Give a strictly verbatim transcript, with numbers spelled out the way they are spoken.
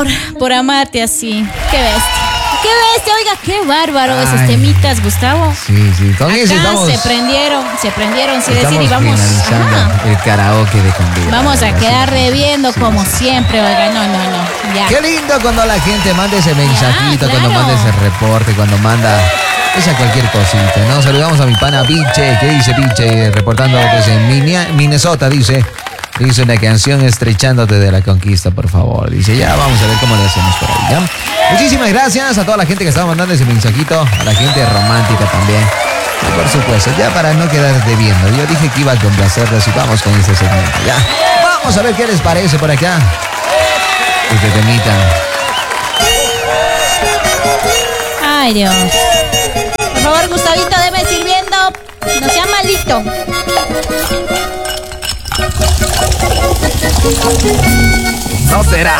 por, por amarte así. Qué bestia. Qué bestia, oiga, qué bárbaro. Ay. Esos temitas, Gustavo. Sí, sí, con eso Acá estamos. se prendieron, se prendieron, sí Estamos decir, y vamos. finalizando Ajá. el karaoke de Convida. Vamos a Sí, quedar sí, debiendo sí, como sí. siempre, oiga, no, no, no, ya. Qué lindo cuando la gente manda ese mensajito, Ya, cuando claro. manda ese reporte, cuando manda esa cualquier cosita, ¿no? Saludamos a mi pana Pinche, ¿qué dice Pinche? Reportando desde Minia- Minnesota, dice. Dice una canción estrechándote de la conquista, por favor. Dice, ya vamos a ver cómo le hacemos por ahí, ¿ya? Muchísimas gracias a toda la gente que estaba mandando ese mensajito, a la gente romántica también. Y por supuesto, ya para no quedar debiendo, yo dije que iba a complacerles y vamos con este segmento, ¿ya? Vamos a ver qué les parece por acá. Este temita. Ay, Dios. Por favor, Gustavito, deme sirviendo. No sea malito. No será.